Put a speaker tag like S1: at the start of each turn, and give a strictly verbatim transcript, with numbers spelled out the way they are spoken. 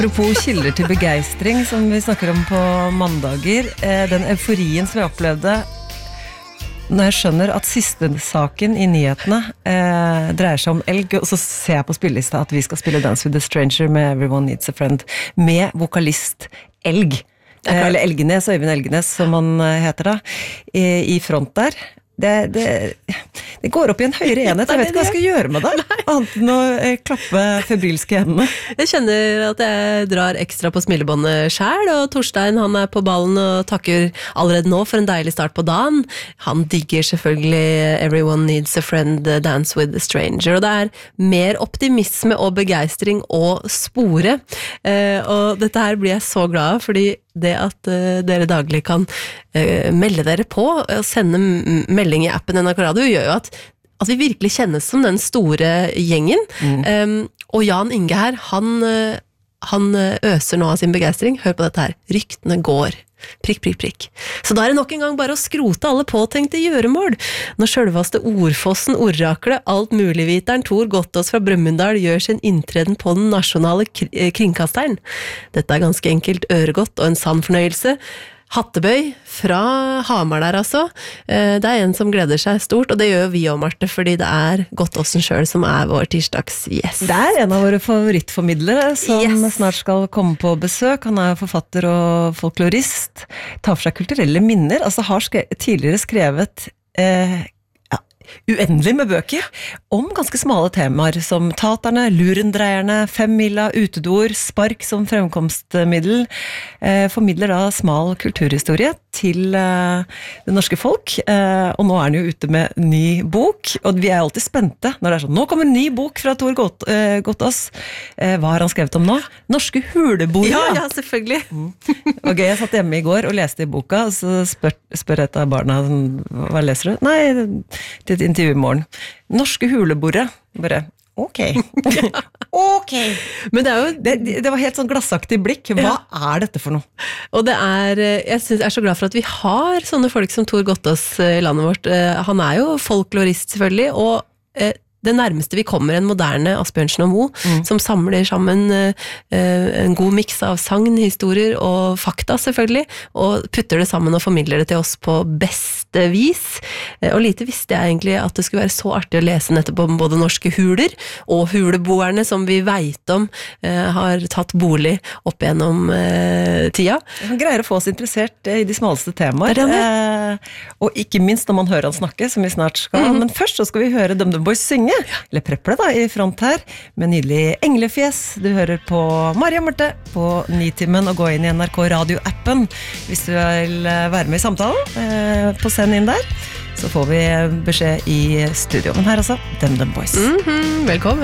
S1: Apropos kilder til begeistring, som vi snakker om på mandager, den euforien som jeg opplevde når jeg skjønner at siste saken i nyhetene eh, dreier seg om elg, og så ser jeg på spillelista at vi skal spille Dance with the Stranger med Everyone Needs a Friend, med vokalist Elg, eh, eller Elgenes, Øyvind Elgenes, som han heter da, i, i front der. Det, det, det går opp i en høyere enhet. Jeg vet ikke hva jeg skal gjøre med det. Annet enn å eh, klappe febrilske hendene.
S2: Jeg kjenner at jeg drar ekstra på smilebåndet selv, og Torstein han er på ballen og takker allerede nå for en deilig start på dagen. Han digger selvfølgelig Everyone Needs a Friend, Dance with the Stranger, og det er mer optimisme og begeistring å spore. Eh, og dette her blir jeg så glad av, fordi det at uh, dere daglig kan uh, melde dere på og sende melding i appen N R K Radio gjør jo at, at vi virkelig kjennes som den store gjengen. Mm. Um, og Jan Inge her, han, uh, han øser nå av sin begeistring. Hør på dette her. Ryktene går. Prikk, prikk, prikk. Så da er det nok en gang bare å skrote alle påtenkte gjøremål. Når selveste ordfossen, ordraklet, alt muligviteren Tor Gottaas fra Brumunddal gjør sin inntreden på den nasjonale kringkasteren. Dette er ganske enkelt øregodt og en sann fornøyelse. Hattebøy fra Hamar der altså. Det er en som gleder seg stort, og det gjør vi også, Marte, fordi det er Gottaas selv som er vår tirsdags-gjest.
S1: Det er en av våre favorittformidlere som yes. snart skal komme på besøk. Han er forfatter og folklorist, tar for seg kulturelle minner, altså har skre- tidligere skrevet eh, ja, uendelig med bøker om ganske smale temaer som taterne, lurendreierne, femmila, utedoer, spark som fremkomstmiddel, eh, formidler da smal kulturhistorie til eh, det norske folk, eh, og nå er han jo ute med ny bok, og vi er alltid spente når det er sånn, nå kommer en ny bok fra Tor Gott, eh, Gottaas, eh, hva har han skrevet om nå? Norske huleboere.
S2: Ja, ja, selvfølgelig.
S1: Mm. Og gøy, jeg satt hjemme i går og leste i boka, og så spør, spør et av barna, hva leser du? Nei, til et intervju i morgen. Norske huleboere. Bare, ok. ok. Men det er jo, det, det var helt sånn glassaktig blikk. Hva ja. er dette for noe?
S2: Og det er, jeg synes, jeg er så glad for at vi har sånne folk som Tor Gottaas i landet vårt. Han er jo folklorist selvfølgelig, og det nærmeste vi kommer en moderne Asbjørnsen og Moe, mm. som samler sammen uh, en god miks av sagn, historier og fakta selvfølgelig, og putter det sammen og formidler det til oss på beste vis. Uh, og lite visste jeg egentlig at det skulle være så artig å lese nettopp om både norske huler og huleboerne som vi vet om uh, har tatt bolig opp gjennom uh, tida.
S1: Han greier å få oss interessert i de smaleste temaer, uh, og ikke minst når man hører han snakke, som vi snart skal. Mm. Men først så skal vi høre DumDum Boys synge. Eller Preple da, i front her, med nydelig englefjes. Du hører på Maria Marte på Nitimen, og gå inn i N R K Radio-appen hvis du vil være med i samtalen. Eh, på send inn der, så får vi beskjed i studio. Men her altså, DumDum Boys.
S2: Mm-hmm, velkommen.